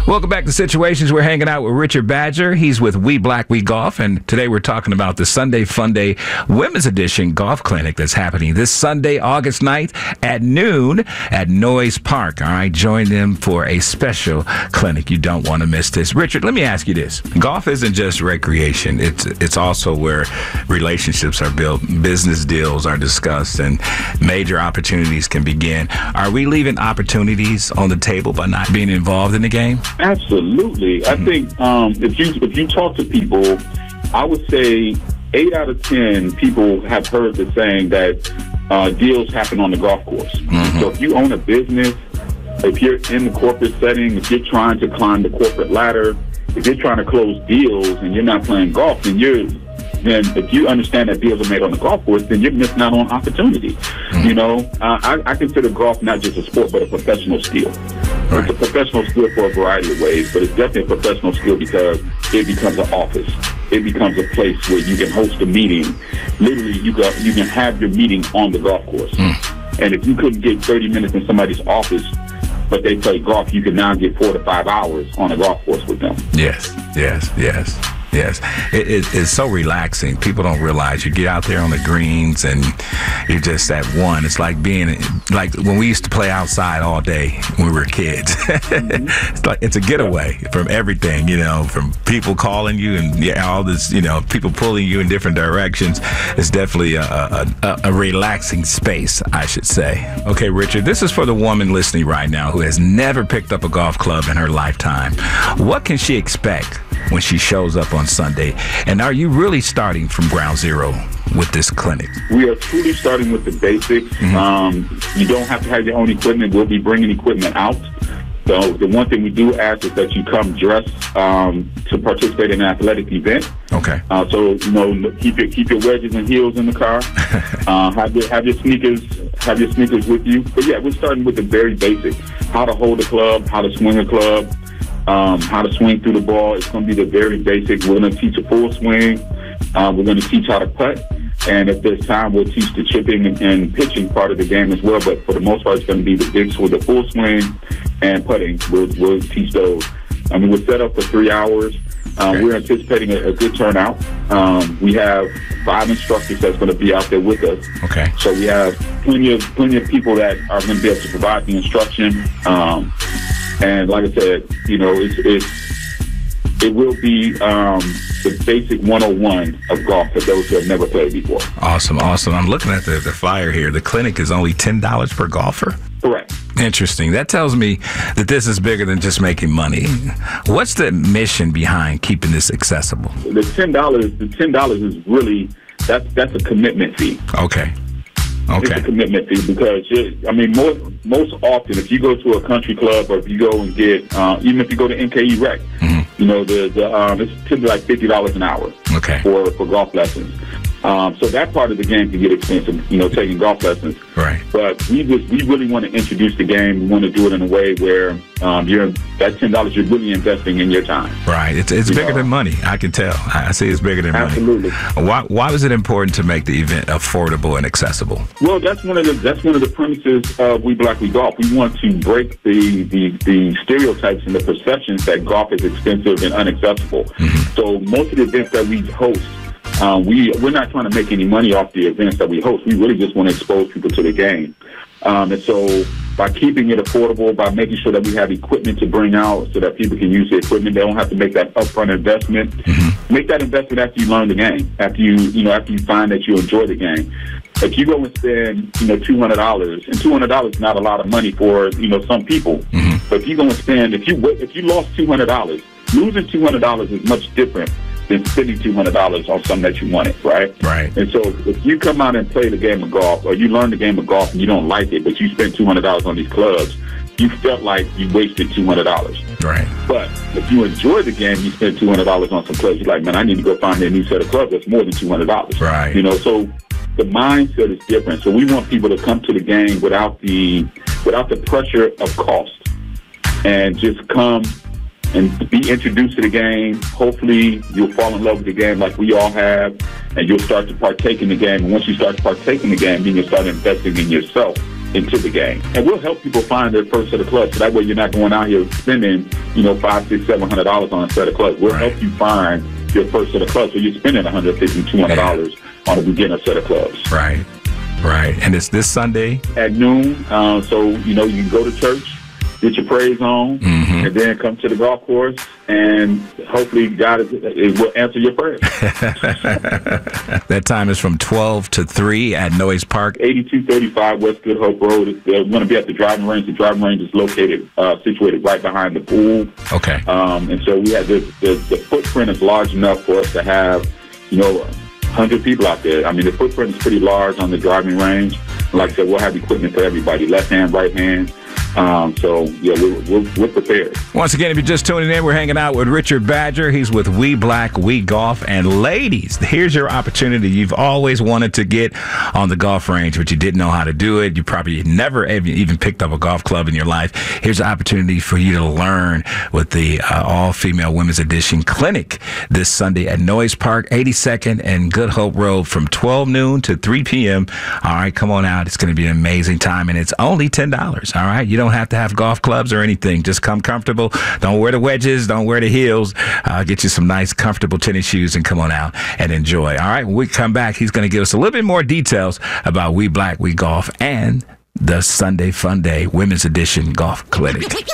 Welcome back to Situations. We're hanging out with Richard Badger. He's with We Black, We Golf, and today we're talking about the Sunday Fun Day Women's Edition Golf Clinic that's happening this Sunday, August 9th at noon at Noyes Park. All right, join them for a special clinic. You don't want to miss this. Richard, let me ask you this. Golf isn't just recreation. It's also where relationships are built, business deals are discussed, and major opportunities can begin. Are we leaving opportunities on the table by not being involved in the game? Absolutely. I think if you talk to people, I would say 8 out of 10 people have heard the saying that deals happen on the golf course. So if you own a business, if you're in the corporate setting, if you're trying to climb the corporate ladder, if you're trying to close deals and you're not playing golf, then if you understand that deals are made on the golf course, then you're missing out on opportunity. You know, I consider golf not just a sport, but a professional skill. Right. It's a professional skill for a variety of ways, but it's definitely a professional skill because it becomes an office. It becomes a place where you can host a meeting. Literally, you can have your meeting on the golf course. And if you couldn't get 30 minutes in somebody's office, but they play golf, you can now get 4 to 5 hours on a golf course with them. Yes. It's so relaxing. People don't realize you get out there on the greens and you're just at one. It's like being like when we used to play outside all day when we were kids. It's a getaway from everything, you know, from people calling you and all this, you know, people pulling you in different directions. It's definitely a relaxing space, I should say. Okay, Richard, this is for the woman listening right now who has never picked up a golf club in her lifetime. What can she expect when she shows up on Sunday? And are you really starting from ground zero with this clinic? We are truly starting with the basics. You don't have to have your own equipment. We'll be bringing equipment out. So the one thing we do ask is that you come dressed to participate in an athletic event. Okay. So you know, keep your wedges and heels in the car. Have your sneakers with you. But yeah, we're starting with the very basic: how to hold a club, how to swing a club, how to swing through the ball. It's going to be the very basic. We're going to teach a full swing. We're going to teach how to putt. And if there's time, we'll teach the chipping and pitching part of the game as well. But for the most part, it's going to be the bigs with the full swing and putting. We'll teach those. I mean, we're set up for 3 hours. We're anticipating a good turnout. We have 5 instructors that's going to be out there with us. Okay. So we have plenty of people that are going to be able to provide the instruction. And like I said, you know, it will be the basic 101 of golf for those who have never played before. Awesome. I'm looking at the flyer here. The clinic is only $10 per golfer? Correct. Interesting. That tells me that this is bigger than just making money. What's the mission behind keeping this accessible? The $10 is really, that's a commitment fee. Okay. It's a commitment fee because, most often if you go to a country club or if you go and get, even if you go to NKE Rec, you know, it's typically like $50 an hour for golf lessons. So that part of the game can get expensive, you know, taking golf lessons. Right. But we really want to introduce the game. We want to do it in a way where that $10 you're really investing in your time. Right. It's bigger than money. I can tell. I see it's bigger than money. Absolutely. Why was it important to make the event affordable and accessible? Well, that's one of the premises of We Black, We Golf. We want to break the stereotypes and the perceptions that golf is expensive and inaccessible. So most of the events that we host, we're not trying to make any money off the events that we host. We really just want to expose people to the game. And so by keeping it affordable, by making sure that we have equipment to bring out so that people can use the equipment, they don't have to make that upfront investment. Make that investment after you learn the game, after you find that you enjoy the game. If you go and spend, $200, and $200 is not a lot of money for, some people. But if you go and spend, if you lost $200, losing $200 is much different than spending $200 on something that you wanted, right? Right. And so if you come out and play the game of golf, or you learn the game of golf and you don't like it, but you spend $200 on these clubs, you felt like you wasted $200. Right. But if you enjoy the game, you spend $200 on some clubs, you're like, man, I need to go find me a new set of clubs that's more than $200. Right. So the mindset is different. So we want people to come to the game without the pressure of cost, and just come and be introduced to the game. Hopefully you'll fall in love with the game like we all have, and you'll start to partake in the game. And once you start to partake in the game, then you'll start investing in yourself into the game. And we'll help people find their first set of clubs. So that way you're not going out here spending, $500, $600, $700 on a set of clubs. We'll help you find your first set of clubs. So you're spending $150, $200 on a beginner set of clubs. Right. And it's this Sunday at noon. So, you can go to church, get your praise on, and then come to the golf course, and hopefully God will answer your prayers. That time is from 12 to 3 at Noyes Park. 8235 West Good Hope Road. They're going to be at the driving range. The driving range is situated right behind the pool. Okay. And so we have the footprint is large enough for us to have, 100 people out there. I mean, the footprint is pretty large on the driving range. Like I said, we'll have equipment for everybody, left hand, right hand. We're prepared. Once again, if you're just tuning in, we're hanging out with Richard Badger. He's with We Black, We Golf. And ladies, here's your opportunity. You've always wanted to get on the golf range, but you didn't know how to do it. You probably never even picked up a golf club in your life. Here's an opportunity for you to learn with the all-female women's edition clinic this Sunday at Noyes Park, 82nd and Good Hope Road from 12 noon to 3 p.m. All right, come on out. It's going to be an amazing time, and it's only $10. All right, you don't have to have golf clubs or anything. Just come comfortable. Don't wear the wedges. Don't wear the heels. Get you some nice, comfortable tennis shoes and come on out and enjoy. All right, when we come back, he's going to give us a little bit more details about We Black, We Golf and the Sunday Fun Day Women's Edition Golf Clinic.